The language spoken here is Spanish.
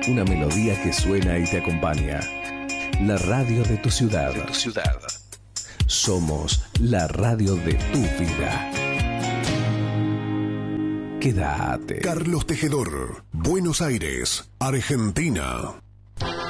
Una melodía que suena y te acompaña. La radio de tu ciudad. Somos la radio de tu vida. Quédate. Carlos Tejedor, Buenos Aires, Argentina.